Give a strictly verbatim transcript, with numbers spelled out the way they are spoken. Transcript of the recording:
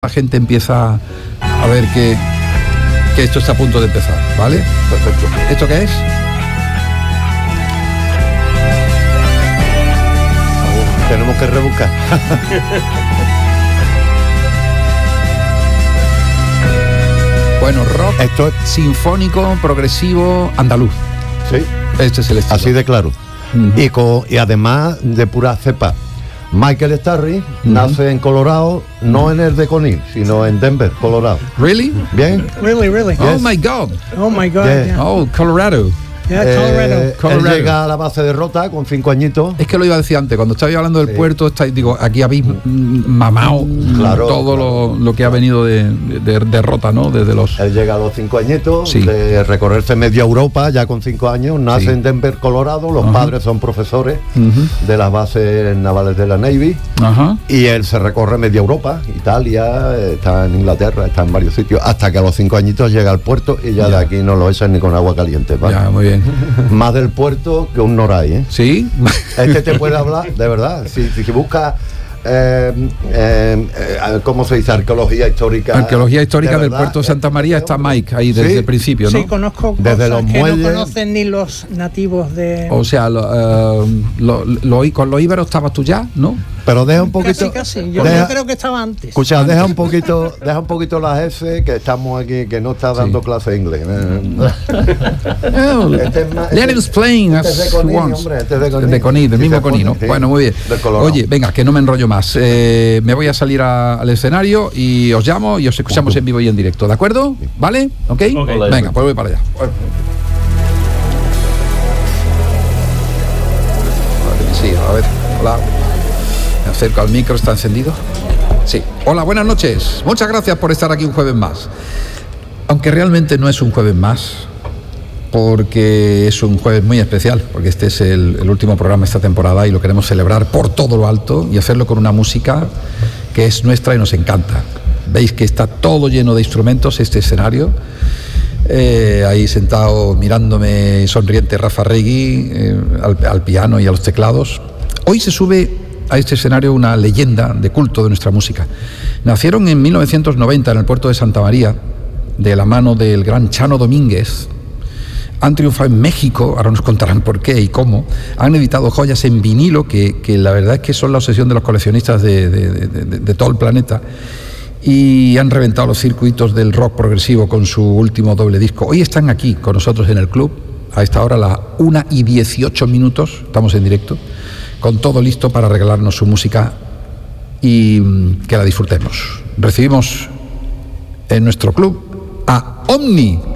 La gente empieza a ver que, que esto está a punto de empezar, ¿vale? Perfecto. ¿Esto qué es? Uh, tenemos que rebuscar. Bueno, rock Esto es... sinfónico, progresivo, andaluz. Sí. Este es el estilo. Así de claro. Uh-huh. Y, co, y además de pura cepa. Michael Starry uh-huh. nace en Colorado, no en el de Conil, sino en Denver, Colorado. Really? Bien. Really, really. Oh Yes. my God. Oh my God. Yeah. Yeah. Oh, Colorado. Yeah, Colorado. Eh, Colorado. Él llega a la base de Rota con cinco añitos. Es que lo iba a decir antes, cuando estaba hablando del Sí. puerto, está, digo, aquí habéis mm, mamado Claro, todo claro. Lo, lo que ha venido de, de, de Rota, ¿no? Desde los... Él llega a los cinco añitos, Sí. de recorrerse media Europa ya con cinco años, nace Sí. en Denver, Colorado, los Ajá. padres son profesores Uh-huh. de las bases navales de la Navy. Ajá. Y él se recorre media Europa, Italia, está en Inglaterra, está en varios sitios, hasta que a los cinco añiñitos llega al puerto y ya, Ya. de aquí no lo echan ni con agua caliente, ¿vale? Ya, muy bien. Más del puerto que un Noray, ¿eh? ¿Sí? Este te puede hablar, de verdad, si, si, si buscas, eh, eh, eh, ¿cómo se dice? Arqueología histórica. Arqueología histórica de del verdad, puerto de Santa María está Mike ahí Sí. desde el principio, ¿no? Sí, conozco Desde cosas los que muelles. no conocen ni los nativos de... O sea, lo, eh, lo- lo- con los íberos estabas tú ya, ¿no? Pero deja un poquito. Casi, casi. Yo, deja- yo creo que estaba antes. Escucha, deja un poquito, deja un poquito las F, que estamos aquí, que no está dando Sí. clase de inglés. Oh, Este es más- let him explain este as es de Conil, he wants. hombre, este es de Conil. De Conil, del Sí, mismo se Conil, ¿no? pone, sí, Bueno, muy bien. del Colorado. Oye, venga, que no me enrollo más. Eh, me voy a salir a- al escenario y os llamo y os escuchamos en vivo y en directo, ¿de acuerdo? ¿Vale? ¿Ok? Ok. Venga, pues voy para allá. Sí, a ver, hola. Me acerco al micro, ¿está encendido? Sí. Hola, buenas noches. Muchas gracias por estar aquí un jueves más. Aunque realmente no es un jueves más, porque es un jueves muy especial, porque este es el, el último programa de esta temporada y lo queremos celebrar por todo lo alto y hacerlo con una música que es nuestra y nos encanta. Veis que está todo lleno de instrumentos este escenario. Eh, ahí sentado mirándome sonriente Rafa Regui eh, al, al piano y a los teclados. Hoy se sube a este escenario una leyenda de culto de nuestra música. Nacieron en mil novecientos noventa en el puerto de Santa María, de la mano del gran Chano Domínguez. Han triunfado en México, ahora nos contarán por qué y cómo. Han editado joyas en vinilo, que, que la verdad es que son la obsesión de los coleccionistas de, de, de, de, de todo el planeta. Y han reventado los circuitos del rock progresivo con su último doble disco. Hoy están aquí con nosotros en el club, a esta hora, a las una y dieciocho minutos, estamos en directo, con todo listo para regalarnos su música y mm, que la disfrutemos. Recibimos en nuestro club a Omni.